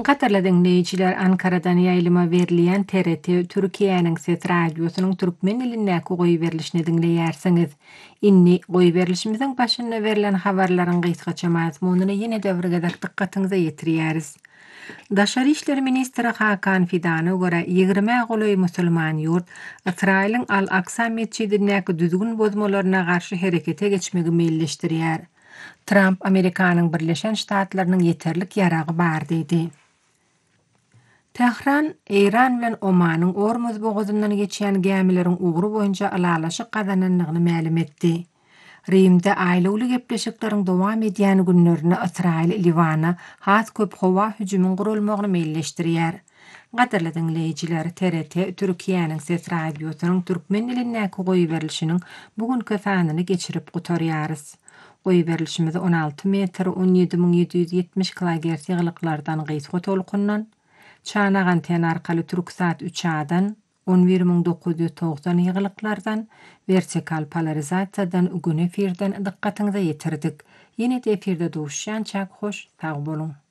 Gatarly dinleýijiler, Ankara'dan ýaýlyma berilýän TRT Türkiýanyň Ses radiosynyň türkmen dilindäki goý berilişini dinleýärsiňiz. Inni goý berilişimiziň başynda berilen habarlaryň gysgaça mazmunyny ýene de bir gezek dikkatiňize ýetirýäris. Daşary işleri ministri Hakan Fidan'a göre 20 goly musulman ýurt Israýlyň Al-Aqsa mescidindäki düzgün bozmalaryna garşy herekete geçmegi meýilleşdirýär. Trump Amerikanyň Birleşen Ştatlarynyň ýeterlik ýaragy bar diýdi. Tehran, Iran bilen Omanyň Ormuz boğazyndan geçýän gemileriň ugru boýunça alalaşyk gazananlygyny ma'lum etdi. Rimde aýlawly gepleşikleriň dowam edýän günlerini Israýl Liwana has köp howa hüjümüň gurulmagyny meýilleşdirýär. Gaderli dinleýijiler, TRT Türkiýanyň Ses radiosynyň türkmen dilindäki goý berilişiniň bugünkü sanyny geçirip gutarýarys. Goý berilişimiz 16 metr 17770 kHz ýygylyklardan gysga tolkundan Çanagan anten arkaly Türksat 3A-dan 11990 ýygylyklardan vertikal polarizasiýadan gün efirden dikkatiňize ýetirdik. Ýene de efirde duşýançak hoş sag bolun.